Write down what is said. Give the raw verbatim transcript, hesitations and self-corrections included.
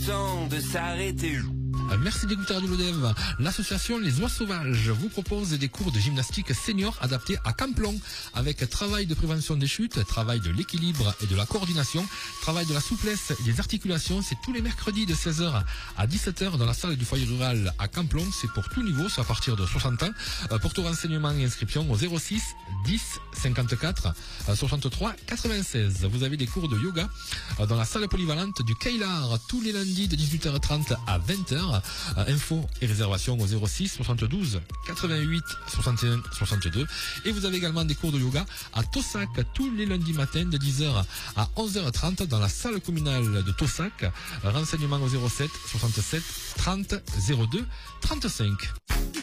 temps de s'arrêter. Merci d'écouter Radio Lodève. L'association Les Oies Sauvages vous propose des cours de gymnastique senior adaptés à Camplon avec travail de prévention des chutes, travail de l'équilibre et de la coordination, travail de la souplesse et des articulations. C'est tous les mercredis de seize heures à dix-sept heures dans la salle du foyer rural à Camplon. C'est pour tout niveau, c'est à partir de soixante ans. Pour tout renseignement et inscription au zéro six dix cinquante-quatre soixante-trois quatre-vingt-seize. Vous avez des cours de yoga dans la salle polyvalente du Kailar tous les lundis de dix-huit heures trente à vingt heures. Infos et réservations au zéro six soixante-douze quatre-vingt-huit soixante et un soixante-deux. Et vous avez également des cours de yoga à Tossac tous les lundis matins de dix heures à onze heures trente dans la salle communale de Tossac. Renseignements au zéro sept soixante-sept trente zéro deux trente-cinq.